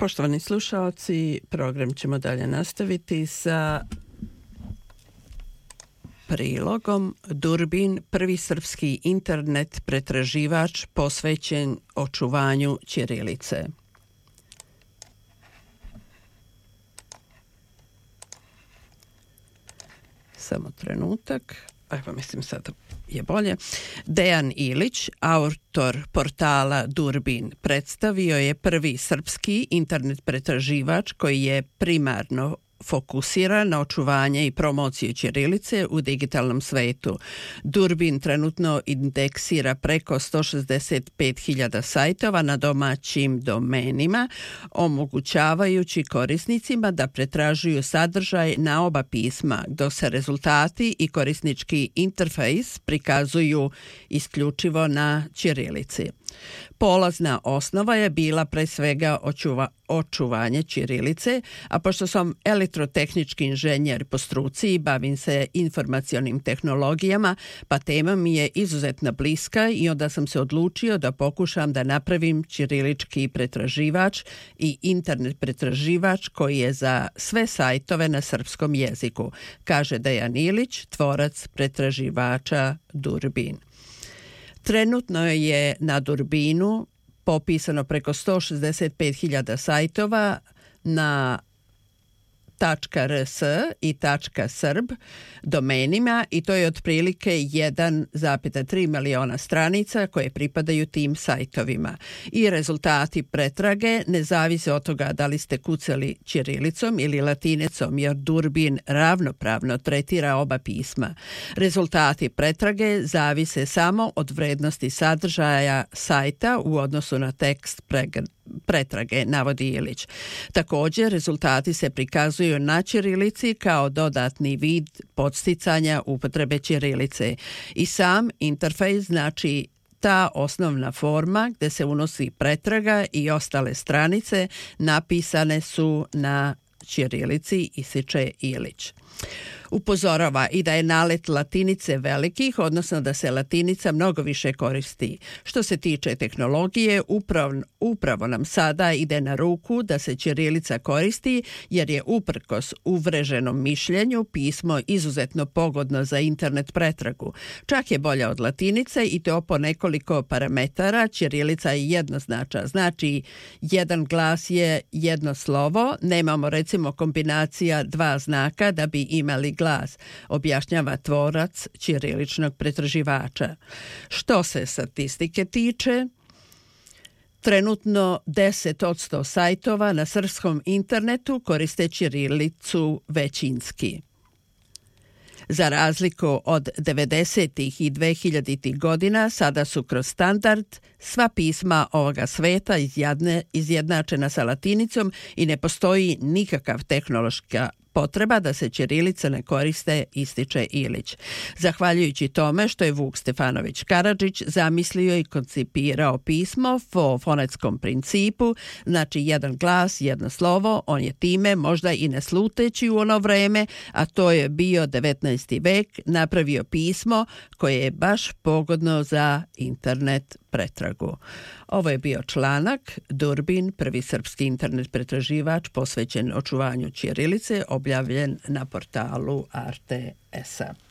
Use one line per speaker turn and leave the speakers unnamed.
Poštovani slušaoci, program ćemo dalje nastaviti sa prilogom Durbin, prvi srpski internet pretraživač posvećen očuvanju ćirilice. Samo trenutak. Evo, mislim sad je bolje. Dejan Ilić, autor portala Durbin, predstavio je prvi srpski internet pretraživač koji je primarno fokusira na očuvanje i promociju ćirilice u digitalnom svetu. Durbin trenutno indeksira preko 165.000 sajtova na domaćim domenima, omogućavajući korisnicima da pretražuju sadržaj na oba pisma, dok se rezultati i korisnički interfejs prikazuju isključivo na ćirilici. Polazna osnova je bila pre svega očuvanje ćirilice, a pošto sam elektrotehnički inženjer po struci i bavim se informacionim tehnologijama, pa tema mi je izuzetno bliska i onda sam se odlučio da pokušam da napravim ćirilički pretraživač i internet pretraživač koji je za sve sajtove na srpskom jeziku, kaže Dejan Ilić, tvorac pretraživača Durbin. Trenutno je na Durbinu popisano preko 165.000 sajtova na .rs i .srb domenima i to je otprilike 1,3 miliona stranica koje pripadaju tim sajtovima. I rezultati pretrage ne zavise od toga da li ste kucali ćirilicom ili latinicom, jer Durbin ravnopravno tretira oba pisma. Rezultati pretrage zavise samo od vrednosti sadržaja sajta u odnosu na tekst pretrage, navodi Ilić. Također, rezultati se prikazuju na ćirilici kao dodatni vid podsticanja upotrebe ćirilice. I sam interfejs, znači ta osnovna forma gdje se unosi pretraga i ostale stranice, napisane su na ćirilici, ističe Ilić. Upozorava i da je nalet latinice velikih, odnosno da se latinica mnogo više koristi. Što se tiče tehnologije, upravo nam sada ide na ruku da se ćirilica koristi, jer je uprkos uvreženom mišljenju pismo izuzetno pogodno za internet pretragu. Čak je bolja od latinice i to po nekoliko parametara. Ćirilica je jednoznačna, znači jedan glas je jedno slovo, nemamo recimo kombinacija dva znaka da bi imali glas, objašnjava tvorac ćiriličnog pretraživača. Što se statistike tiče, trenutno 10% sajtova na srpskom internetu koriste ćirilicu većinski. Za razliku od 90. i 2000. godina, sada su kroz standard sva pisma ovoga sveta izjednačena sa latinicom i ne postoji nikakav tehnološka potreba da se ćirilica ne koriste, ističe Ilić. Zahvaljujući tome što je Vuk Stefanović Karadžić zamislio i koncipirao pismo po fonetskom principu, znači jedan glas, jedno slovo, on je time, možda i ne sluteći u ono vreme, a to je bio 19. vek, napravio pismo koje je baš pogodno za internet pretragu. Ovo je bio članak Durbin, prvi srpski internet pretraživač posvećen očuvanju ćirilice, objavljen na portalu Arte.sa.